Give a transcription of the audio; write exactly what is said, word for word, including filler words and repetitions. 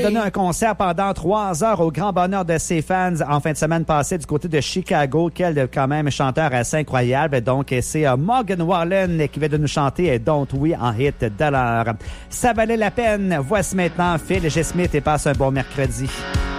donné un concert pendant trois heures au grand bonheur de ses fans en fin de semaine passée du côté de Chicago. Quel, quand même, chanteur assez incroyable. Donc, c'est euh, Morgan Wallen qui vient de nous chanter Don't We en hit de l'heure. Ça valait la peine. Voici maintenant Phil G. Smith et passe un bon mercredi.